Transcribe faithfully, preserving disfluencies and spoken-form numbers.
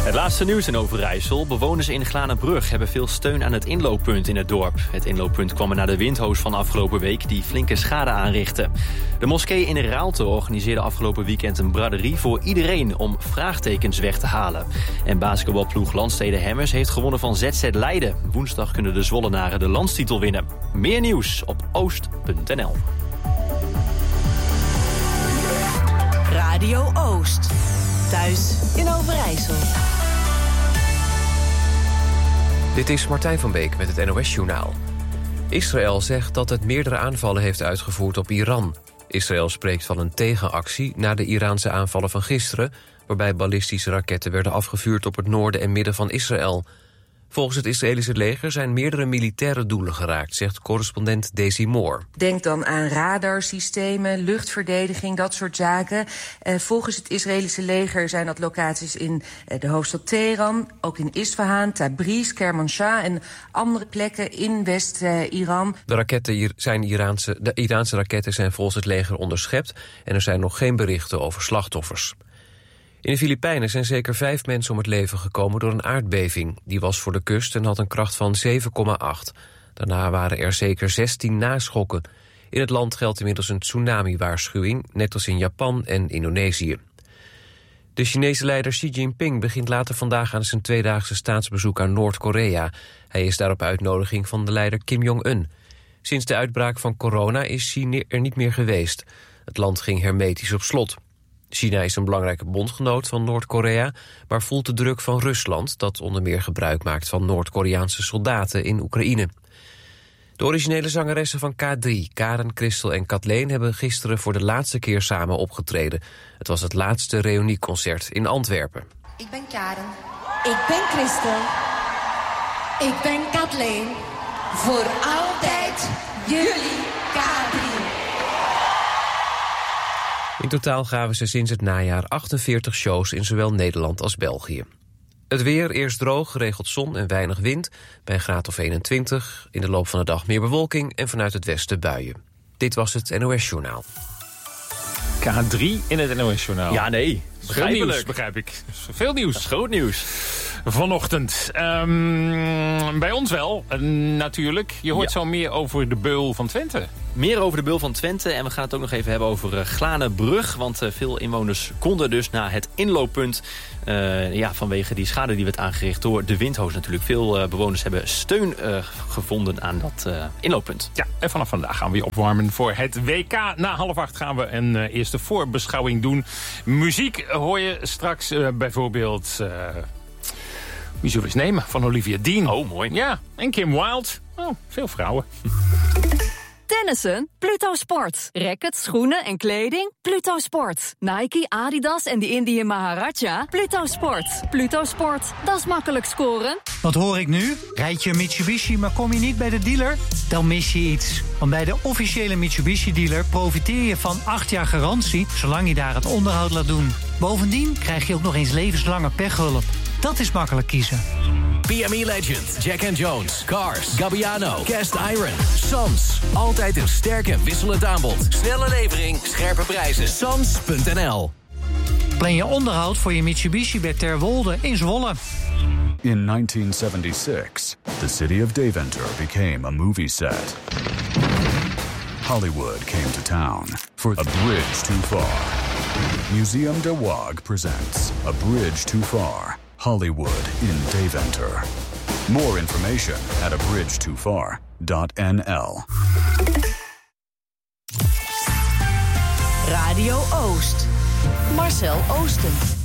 Het laatste nieuws in Overijssel. Bewoners in Glanenbrug hebben veel steun aan het inlooppunt in het dorp. Het inlooppunt kwam er na de windhoos van afgelopen week die flinke schade aanrichtte. De moskee in Raalte organiseerde afgelopen weekend een braderie voor iedereen om vraagtekens weg te halen. En basketbalploeg Landstede Hemmers heeft gewonnen van Z Z Leiden. Woensdag kunnen de Zwollenaren de landstitel winnen. Meer nieuws op oost punt n l. Radio Oost. Thuis in Overijssel. Dit is Martijn van Beek met het N O S-journaal. Israël zegt dat het meerdere aanvallen heeft uitgevoerd op Iran. Israël spreekt van een tegenactie na de Iraanse aanvallen van gisteren, waarbij ballistische raketten werden afgevuurd op het noorden en midden van Israël. Volgens het Israëlische leger zijn meerdere militaire doelen geraakt, zegt correspondent Daisy Moore. Denk dan aan radarsystemen, luchtverdediging, dat soort zaken. Uh, volgens het Israëlische leger zijn dat locaties in uh, de hoofdstad Teheran, ook in Isfahan, Tabriz, Kermanshah en andere plekken in West-Iran. Uh, de, raketten zijn Iraanse, de Iraanse raketten zijn volgens het leger onderschept en er zijn nog geen berichten over slachtoffers. In de Filipijnen zijn zeker vijf mensen om het leven gekomen door een aardbeving. Die was voor de kust en had een kracht van zeven komma acht. Daarna waren er zeker zestien naschokken. In het land geldt inmiddels een tsunami-waarschuwing, net als in Japan en Indonesië. De Chinese leider Xi Jinping begint later vandaag aan zijn tweedaagse staatsbezoek aan Noord-Korea. Hij is daar op uitnodiging van de leider Kim Jong-un. Sinds de uitbraak van corona is Xi er niet meer geweest. Het land ging hermetisch op slot. China is een belangrijke bondgenoot van Noord-Korea, maar voelt de druk van Rusland, dat onder meer gebruik maakt van Noord-Koreaanse soldaten in Oekraïne. De originele zangeressen van K drie, Karen, Christel en Kathleen, hebben gisteren voor de laatste keer samen opgetreden. Het was het laatste reunieconcert in Antwerpen. Ik ben Karen. Ik ben Christel. Ik ben Kathleen. Voor altijd jullie K drie. In totaal gaven ze sinds het najaar achtenveertig shows in zowel Nederland als België. Het weer, eerst droog, geregeld zon en weinig wind, bij een graad of eenentwintig. In de loop van de dag meer bewolking en vanuit het westen buien. Dit was het N O S-journaal. K drie in het N O S-journaal. Ja, nee. Veel nieuws, begrijp ik. Veel nieuws. Dat is groot nieuws. Vanochtend. Um, bij ons wel, uh, natuurlijk. Je hoort ja. zo meer over de beul van Twente. Meer over de beul van Twente. En we gaan het ook nog even hebben over uh, Glanenbrug. Want uh, veel inwoners konden dus naar het inlooppunt. Uh, ja, vanwege die schade die werd aangericht door de windhoos natuurlijk. Veel uh, bewoners hebben steun uh, gevonden aan dat uh, inlooppunt. Ja, en vanaf vandaag gaan we weer opwarmen voor het W K. Na half acht gaan we een uh, eerste voorbeschouwing doen. Muziek hoor je straks uh, bijvoorbeeld... Uh, wie zullen we eens nemen? Van Olivia Dean. Oh, mooi. Ja, en Kim Wilde. Oh, veel vrouwen. Tennissen? Pluto Sport. Rackets, schoenen en kleding? Pluto Sport. Nike, Adidas en de Indian Maharaja? Pluto Sport. Pluto Sport. Dat is makkelijk scoren. Wat hoor ik nu? Rijd je een Mitsubishi, maar kom je niet bij de dealer? Dan mis je iets. Want bij de officiële Mitsubishi-dealer profiteer je van acht jaar garantie, zolang je daar het onderhoud laat doen. Bovendien krijg je ook nog eens levenslange pechhulp. Dat is makkelijk kiezen. P M E Legend, Jack and Jones, Cars, Gabbiano, Cast Iron, Sams. Altijd een sterk en wisselend aanbod. Snelle levering, scherpe prijzen. Sams punt n l. Plan je onderhoud voor je Mitsubishi bij Terwolde in Zwolle. In nineteen seventy-six, the city of Deventer became a movie set. Hollywood came to town for A Bridge Too Far. Museum de Waag presents A Bridge Too Far, Hollywood in Deventer. More information at a bridge too far dot n l. Radio Oost. Marcel Oosten.